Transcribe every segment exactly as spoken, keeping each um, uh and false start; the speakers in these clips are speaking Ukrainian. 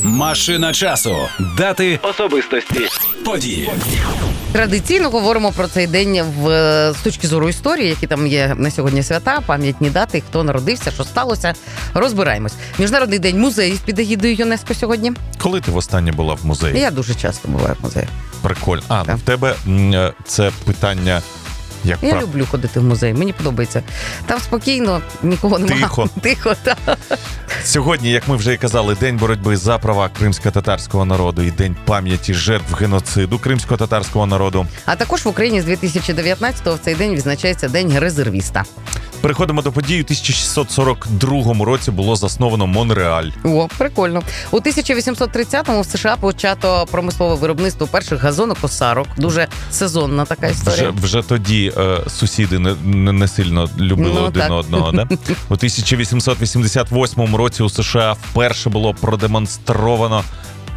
Машина часу. Дати, особистості, події. Традиційно говоримо про цей день в, з точки зору історії, які там є на сьогодні свята, пам'ятні дати, хто народився, що сталося. Розбираємось. Міжнародний день музеїв під егідою ЮНЕСКО сьогодні. Коли ти востаннє була в музеї? Я дуже часто буваю в музеї. Прикольно. А, Так. ну в тебе м, це питання... Як Я прав... люблю ходити в музей, мені подобається. Там спокійно, нікого немає. Тихо. Тихо, так. Сьогодні, як ми вже і казали, День боротьби за права кримсько-татарського народу і День пам'яті жертв геноциду кримсько-татарського народу. А також в Україні з дві тисячі дев'ятнадцятого в цей день відзначається День резервіста. Переходимо до подій. У тисяча шістсот сорок другому році було засновано Монреаль. О, прикольно. У тисяча вісімсот тридцятому в США почато промислове виробництво перших газонокосарок. Дуже сезонна така історія. Вже, вже тоді е, сусіди не, не, не сильно любили Ну, один так. одного. Да? У тисяча вісімсот вісімдесят восьмому році у США вперше було продемонстровано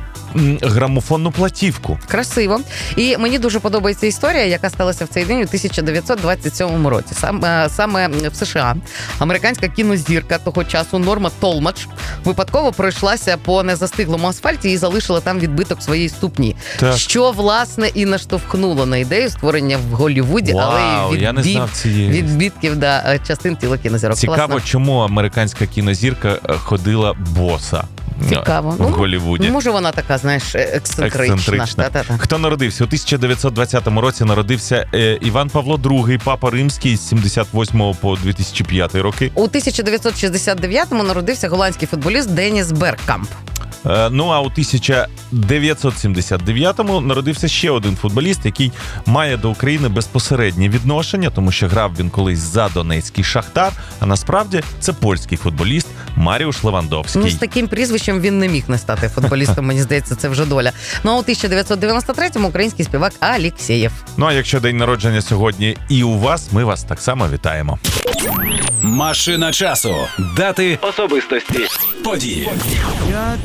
м, грамофонну платівку. Красиво. І мені дуже подобається історія, яка сталася в цей день у тисяча дев'ятсот двадцять сьомому році. Саме, саме в США американська кінозірка того часу Норма Толмач випадково пройшлася по незастиглому асфальті і залишила там відбиток своєї ступні. Так. Що, власне, і наштовхнуло на ідею створення в Голлівуді, Вау, але й я не відбит, знав цієї. відбитків да, частин тіла кінозірок. Цікаво, Класно. чому американська кінозірка е, ходила боса. Цікаво. В Голлівуді. Ну, може, вона така, знаєш, ексцентрична. Ексцентрична. Та-та-та. Хто народився? У тисяча дев'ятсот двадцятому році народився е, Іван Павло другий, папа римський з сімдесят восьмого по дві тисячі п'ятий роки. У тисяча дев'ятсот шістдесят дев'ятому народився голландський футболіст Деніс Беркамп. Е, ну а у тисяча дев'ятсот сімдесят дев'ятому народився ще один футболіст, який має до України безпосереднє відношення, тому що грав він колись за Донецький Шахтар, а насправді це польський футболіст Маріуш Левандовський. Ну, з таким прізвищем він не міг не стати футболістом, мені здається, це вже доля. Ну, а у тисяча дев'ятсот дев'яносто третьому український співак Алєксєєв. Ну а якщо день народження сьогодні і у вас, ми вас так само вітаємо. Машина часу. Дати, особистості, події. Я